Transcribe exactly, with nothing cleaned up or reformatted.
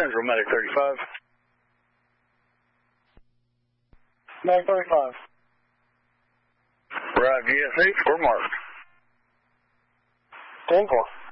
Central, Medic thirty-five. Medic thirty-five. Arrived G S eight, four marked. ten four.